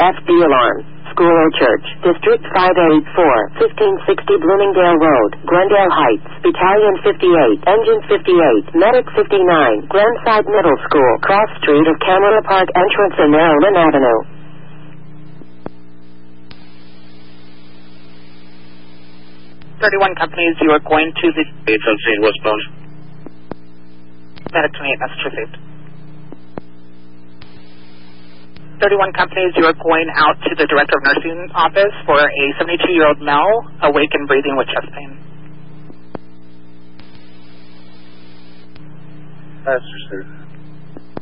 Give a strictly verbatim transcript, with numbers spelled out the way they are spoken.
F B alarm. School or church. District five eighty-four, fifteen sixty Bloomingdale Road, Glendale Heights. Battalion fifty-eight, Engine fifty-eight, Medic fifty-nine, Glenside Middle School, Cross Street of Camera Park entrance and Maryland Avenue. thirty-one companies, you are going to the eight seventeen westbound. Medic twenty-eight, message received. thirty-one companies, you are going out to the Director of Nursing office for a seventy-two-year-old male, awake and breathing with chest pain. That's received.